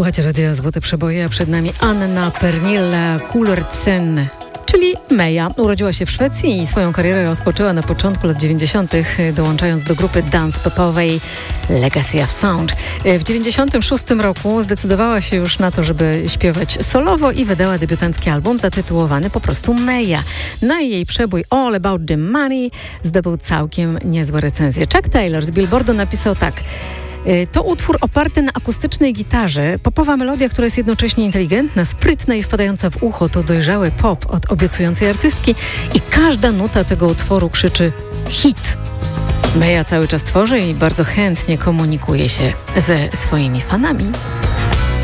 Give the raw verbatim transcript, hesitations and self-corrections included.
Słuchajcie radia Złote Przeboje, a przed nami Anna Pernilla Kullertsen, czyli Meja. Urodziła się w Szwecji i swoją karierę rozpoczęła na początku lat dziewięćdziesiątych, dołączając do grupy dance popowej Legacy of Sound. W dziewięćdziesiątym szóstym roku zdecydowała się już na to, żeby śpiewać solowo i wydała debiutancki album zatytułowany po prostu Meja. No i jej przebój All About the Money zdobył całkiem niezłe recenzje. Chuck Taylor z Billboardu napisał tak: to utwór oparty na akustycznej gitarze, popowa melodia, która jest jednocześnie inteligentna, sprytna i wpadająca w ucho. To dojrzały pop od obiecującej artystki i każda nuta tego utworu krzyczy hit. Meja cały czas tworzy i bardzo chętnie komunikuje się ze swoimi fanami.